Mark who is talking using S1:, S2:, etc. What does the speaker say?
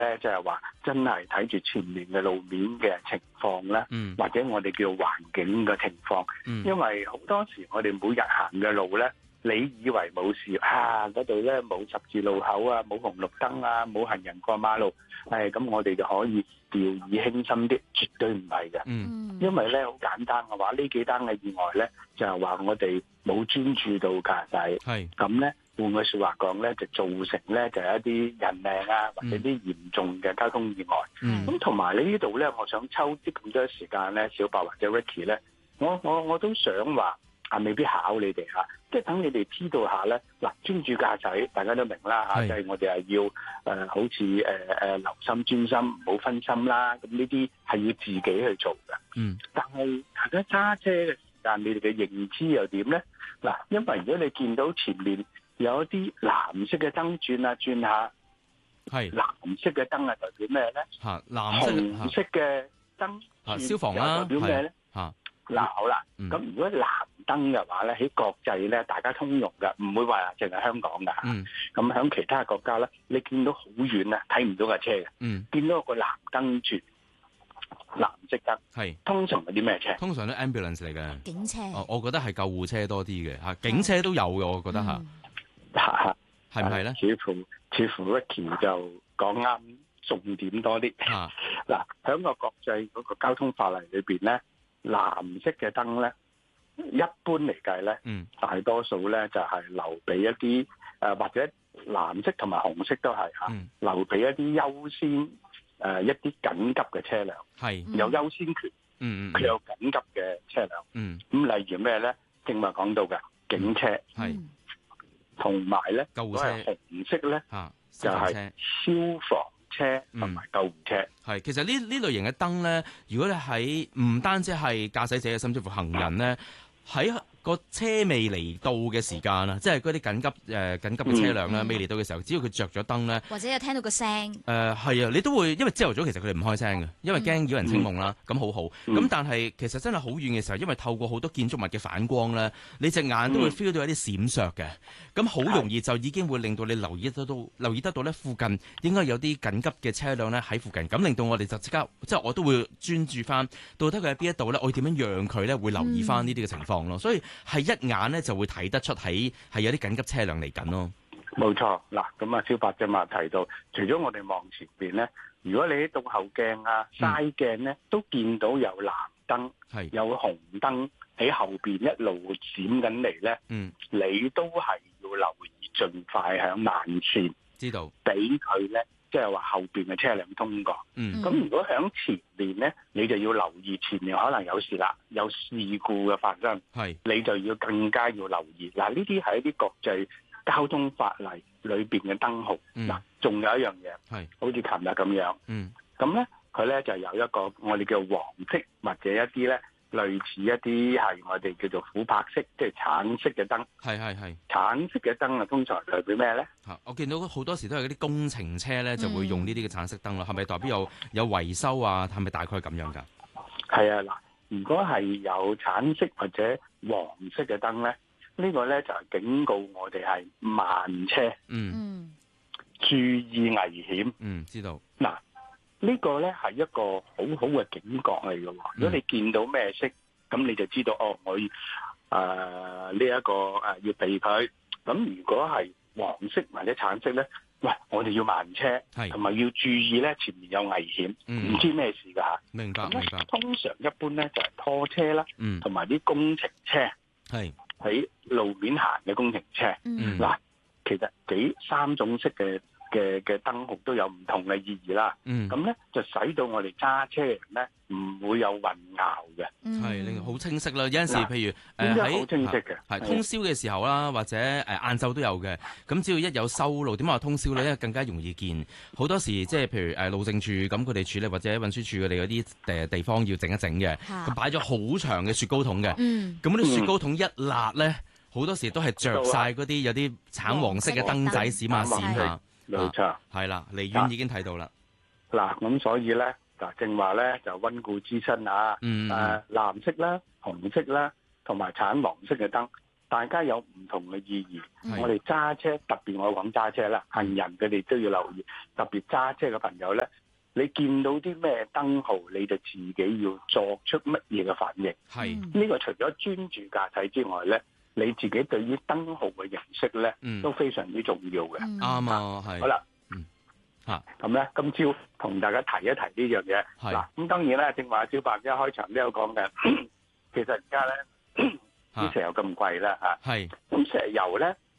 S1: 咧，即係話真係睇住前面嘅路面嘅情況啦，或者我哋叫環境嘅情況。因為好多時我哋每日行嘅路咧，你以為冇事啊，嗰度咧冇十字路口啊，冇紅綠燈啊，冇行人過馬路，咁我哋就可以掉以輕心啲，絕對唔係嘅。因為咧好簡單嘅話，呢幾單嘅意外咧就係話我哋冇專注到駕駛，咁咧換句説話講咧，就造成咧就係一啲人命啊，或者啲嚴重嘅交通意外。咁同埋呢度咧，我想抽啲咁多時間咧，小白或者 Ricky 咧，我都想話未必考你哋嚇，即係等你哋知道下咧。嗱，專注駕駛大家都明啦嚇，就係我哋係要好似留心專心，唔好分心啦。咁呢啲係要自己去做嘅。但係大家揸車嘅時間，你哋嘅認知又點咧？嗱，因為如果你見到前面有一啲藍色嘅燈轉下轉下，藍色嘅燈係代表咩咧？紅色嘅燈
S2: 消防啦，
S1: 代表咩咧？嗱，好啦，咁如果藍燈嘅話咧，喺國際咧，大家通用嘅，唔會話淨係香港㗎。咁喺其他國家咧，你見到好遠啊，睇唔到架車嘅。見到個藍燈轉藍色燈，通常係啲咩車？
S2: 通常都 ambulance 嚟嘅，
S3: 警車。
S2: 我覺得係救護車多啲嘅嚇，警車都有嘅，我覺得嚇。係唔係咧？
S1: 似乎 Ricky 就講啱重點多啲。嗱，喺個國際嗰個交通法例裏邊咧，藍色嘅燈咧，一般嚟計咧，大多數咧就係留俾一啲或者藍色同埋紅色都係留俾一啲優先一啲緊急嘅車輛，有優先權，佢有緊急嘅車輛。咁例如咩咧？正話講到嘅警車，同埋咧
S2: 救護車，
S1: 紅色咧就係消防車同埋救護車。
S2: 其實呢類型嘅燈咧，如果你喺唔單止係駕駛者，甚至乎行人咧，喺個車未嚟到嘅時間啦，即係嗰啲緊急嘅車輛咧，未嚟到嘅時候，只要佢着咗燈咧，
S3: 或者有聽到個聲，
S2: 係啊，你都會因為朝頭早其實佢哋唔開聲嘅，因為驚擾人清夢啦，咁好好。咁但係其實真係好遠嘅時候，因為透過好多建築物嘅反光咧，你隻眼都會 feel 到一啲閃爍嘅，咁好容易就已經會令到你留意得到咧附近應該有啲緊急嘅車輛咧喺附近，咁令到我哋就即刻即係我都會專注翻到底佢喺邊一度咧，我要點樣讓佢咧會留意翻呢啲嘅情況咯，所以係一眼咧就會睇得出係有啲緊急車輛嚟緊咯。
S1: 冇錯，嗱咁啊，小白正話提到，除咗我哋望前邊咧，如果你喺倒後鏡啊、嘥鏡咧，都見到有藍燈、有紅燈喺後邊一路閃緊嚟咧，你都係要留意，盡快響慢線，
S2: 知道
S1: 俾佢咧。即係話後邊嘅車輛通過，咁如果響前面咧，你就要留意前面可能有事啦，有事故嘅發生，你就要更加要留意。嗱，呢啲係一啲國際交通法例裏邊嘅燈號。嗱，仲有一樣嘢，好似琴日咁樣，咁咧佢咧就有一個我哋叫黃色或者一啲咧。類似一啲係我哋叫做琥珀色，即係橙色嘅燈。橙色嘅燈啊，通常代表咩咧？
S2: 我見到好多時都係嗰啲工程車咧，就會用呢啲嘅橙色燈咯。係咪代表有維修啊？係咪大概咁樣㗎？係
S1: 啊，嗱，如果係有橙色或者黃色嘅燈咧，呢個咧就係警告我哋係慢車。注意危險。知道。嗱。呢個咧係一個好好嘅警覺嚟嘅喎。如果你見到咩色，咁你就知道我呢一個要避佢。咁如果係黃色或者橙色咧，喂，我哋要慢車，同埋要注意咧前面有危險，唔知咩事㗎嚇。明白。通常一般咧就係拖車啦，同埋啲工程車，喺路面行嘅工程車。嗱，其實三種色嘅燈號都有唔同嘅意義啦，咁咧就使到我哋揸車人咧唔會有混淆嘅，
S2: 令好清晰啦。有陣時譬如
S1: 好清晰嘅，
S2: 通宵嘅時候啦，或者晏晝都有嘅。咁只要一有修路，點解話通宵咧？因為更加容易見。好多時即係譬如路政署咁佢哋處理，或者運輸署佢哋嗰啲地方要整一整嘅，咁擺咗好長嘅雪糕筒嘅，咁嗰啲雪糕筒一辣咧，好多時都係着晒嗰啲有啲橙黃色嘅燈仔閃下閃下。
S1: 冇錯，
S2: 係啦，離遠已經睇到啦。
S1: 嗱，咁所以咧，正話咧就溫故知新啊。藍色啦、紅色啦，同埋橙黃色嘅燈， 大家有唔同嘅意義。我哋揸車，特別我講揸車啦，行人佢哋都要留意，特別揸車嘅朋友咧，你見到啲咩燈號，你就自己要作出乜嘢嘅反應。
S2: 係
S1: 呢個除咗專注駕駛之外咧，你自己對於燈號嘅認識咧，都非常之重要嘅。
S2: 啱啊，係。
S1: 好啦，咁咧，今朝同大家提一提呢樣嘢。嗱，咁當然啦，正話小白一開場都有講嘅，其實而家咧啲石油咁貴啦嚇。係。咁石油咧，